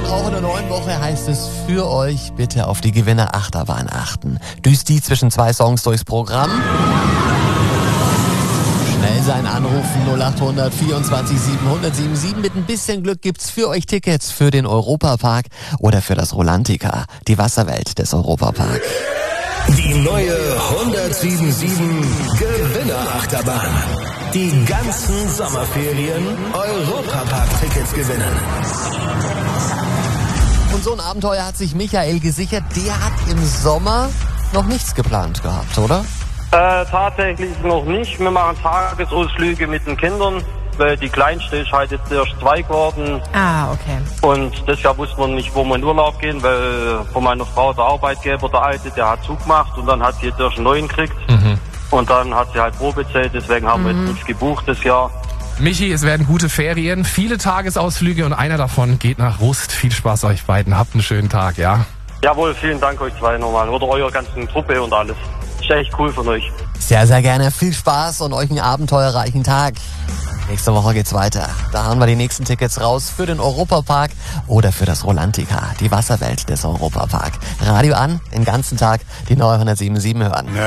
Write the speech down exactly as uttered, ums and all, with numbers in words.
Auch in der neuen Woche heißt es für euch, bitte auf die Gewinner-Achterbahn achten. Düst die zwischen zwei Songs durchs Programm. Schnell sein anrufen, null acht hundert vierundzwanzig siebenhundert siebenundsiebzig. Mit ein bisschen Glück gibt's für euch Tickets für den Europapark oder für das Rolantica, die Wasserwelt des Europapark. Die neue hundertsiebenundsiebzig Gewinner-Achterbahn. Die ganzen Sommerferien Europapark-Tickets gewinnen. Und so ein Abenteuer hat sich Michael gesichert. Der hat im Sommer noch nichts geplant gehabt, oder? Äh, tatsächlich noch nicht. Wir machen Tagesausflüge mit den Kindern, weil die Kleinste ist halt jetzt erst zwei geworden. Ah, okay. Und deshalb wusste man nicht, wo wir in Urlaub gehen, weil von meiner Frau der Arbeitgeber, der Alte, der hat zugemacht und dann hat sie jetzt erst einen neuen gekriegt. Mhm. Und dann hat sie halt Probezeit, deswegen haben mhm. wir jetzt nichts gebucht das Jahr. Michi, es werden gute Ferien, viele Tagesausflüge und einer davon geht nach Rust. Viel Spaß euch beiden, habt einen schönen Tag, ja? Jawohl, vielen Dank euch zwei nochmal oder eurer ganzen Truppe und alles. Ist echt cool von euch. Sehr, sehr gerne. Viel Spaß und euch einen abenteuerreichen Tag. Nächste Woche geht's weiter. Da haben wir die nächsten Tickets raus für den Europapark oder für das Rolantica, die Wasserwelt des Europapark. Radio an, den ganzen Tag die neue hundertsiebenundsiebzig hören.